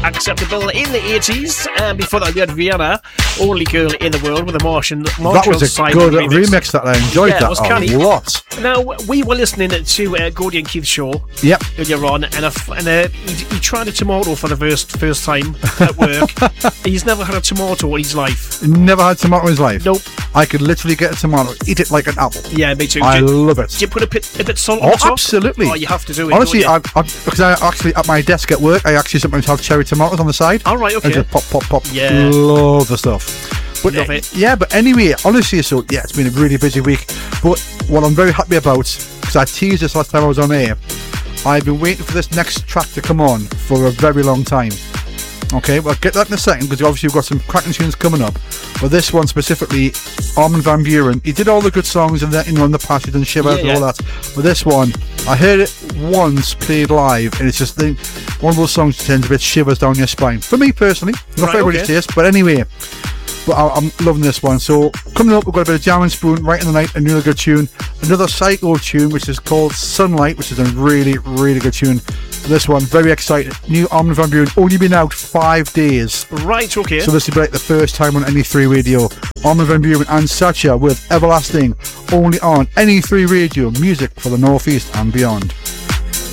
acceptable in the 80s. And before that, we had Vienna, Only Girl in the World, with the Martian. That was a good remix that I enjoyed that a lot. Now, we were listening to Gordy and Keith Shaw earlier on, and he tried a tomato for the first time at work. He's never had a tomato in his life. Never had tomato in his life? Nope. I could literally get a tomato, eat it like an apple. Yeah, me too. I love it. Do you put a bit of salt on top? Absolutely. Oh, you have to do it. Honestly, because I actually, at my desk at work, I actually sometimes have cherry tomatoes on the side. All right, okay. And just pop, pop, pop. Yeah. Love the stuff. But, love it. Yeah, but anyway, honestly, so yeah, it's been a really busy week. But what I'm very happy about, because I teased this last time I was on air, I've been waiting for this next track to come on for a very long time. Okay, well, I'll get that in a second, because obviously we've got some cracking tunes coming up. But this one specifically, Armin van Buuren, he did all the good songs in the past, he done Shivers and all that. But this one, I heard it once played live, and it's just one of those songs that sends a bit shivers down your spine. For me personally, not for everybody's taste, but anyway. But I'm loving this one. So coming up, we've got a bit of Jam and Spoon, Right in the Night, a really good tune. Another Psycho tune, which is called Sunlight, which is a really, really good tune. This one, very excited. New Armin van Buuren, only been out 5 days. Right, okay. So this will be like the first time on NE3 Radio. Armin van Buuren and Satya with Everlasting, only on NE3 Radio, music for the Northeast and beyond.